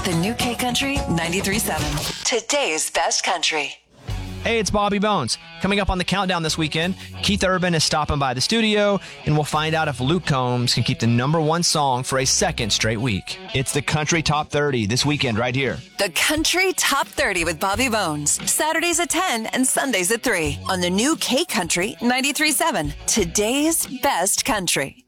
The new K Country 93.7. Today's best country. Hey, it's Bobby Bones. Coming up on the countdown this weekend, Keith Urban is stopping by the studio, and we'll find out if Luke Combs can keep the #1 song for a second straight week. It's the Country Top 30 this weekend right here. The Country Top 30 with Bobby Bones. Saturdays at 10 and Sundays at 3 on the new K Country 93.7. Today's best country.